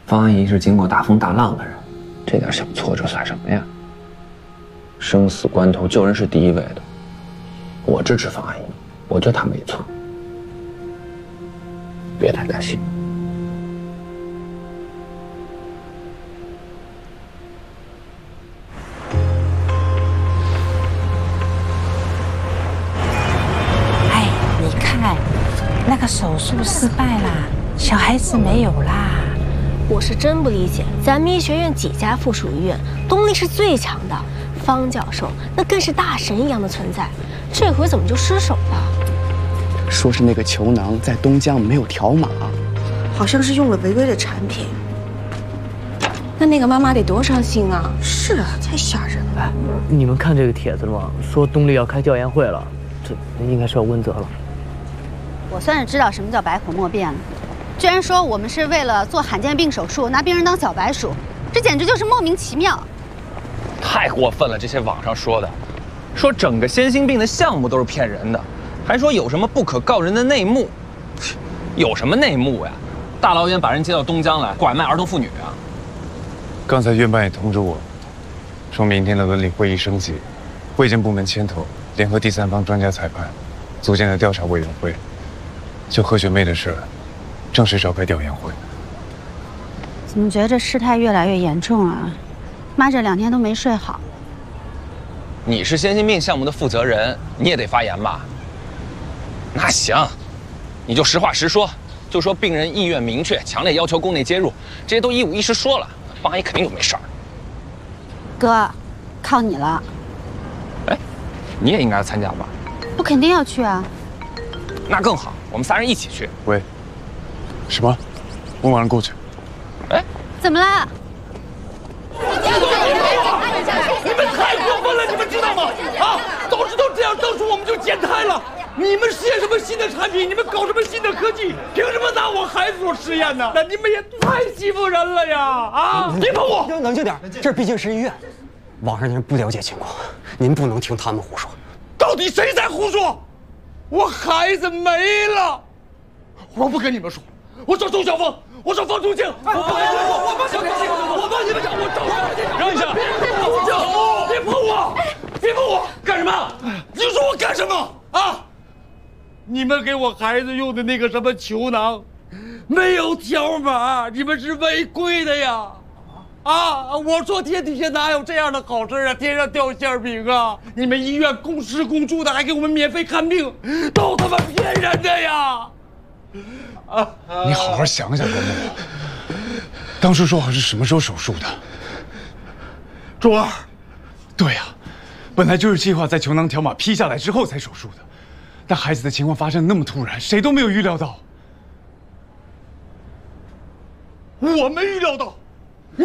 方阿姨是经过大风大浪的人，这点小挫折算什么呀？生死关头救人是第一位的，我支持方阿姨，我觉得她没错，别太担心。 哎，你看，那个手术失败啦，小孩子没有啦。 我是真不理解，咱们医学院几家附属医院，东力是最强的，方教授那更是大神一样的存在，这回怎么就失手了？ 说是那个球囊在东江没有条码， 好像是用了违规的产品。那个妈妈得多伤心啊！是啊，太吓人了。 你们看这个帖子了吗？说东丽要开调研会了，这应该是要问责了。 我算是知道什么叫百口莫辩了。居然说我们是为了做罕见病手术，拿病人当小白鼠，这简直就是莫名其妙。 太过分了！这些网上说的，说整个先心病的项目都是骗人的，还说有什么不可告人的内幕，有什么内幕呀？大老远把人接到东江来，拐卖儿童妇女啊！ 刚才院办也通知我，说明天的伦理会议升级，卫健部门牵头，联合第三方专家裁判，组建了调查委员会。就何学妹的事，正式召开调研会。 怎么觉得这事态越来越严重啊？妈这2天都没睡好。 你是先心病项目的负责人，你也得发言吧？那行，你就实话实说，就说病人意愿明确，强烈要求宫内介入，这些都一五一十说了，方阿姨肯定就没事儿。 哥，靠你了。 哎，你也应该参加吧？ 我肯定要去啊。 那更好，我们3人一起去。 喂，什么？我马上过去。 哎， 怎么啦？ 你们太过分了，你们知道吗？啊，早知道这样，当初我们就减胎了。你们实验什么新的产品？你们搞什么新的科技？凭什么拿我孩子做实验呢？那你们也太欺负人了呀！啊，别碰我！ 冷静点，这毕竟是医院，网上的人不了解情况，您不能听他们胡说。 到底谁在胡说？我孩子没了，我不跟你们说，我找周小凤，我找方仲敬，我不跟你们说，我帮你们讲，我帮你们讲，我找他。 让一下， 别碰我，别碰我，干什么？你说我干什么啊？你们给我孩子用的那个什么球囊，没有条码，你们是违规的呀！啊！我说天底下哪有这样的好事啊？天上掉馅饼啊！你们医院公吃公住的，还给我们免费看病，都他妈骗人的呀！ 你好好想想，伯母，当初说好是什么时候手术的？ 周二。 对呀，本来就是计划在球囊条码批下来之后才手术的，但孩子的情况发生那么突然，谁都没有预料到。 我没预料到。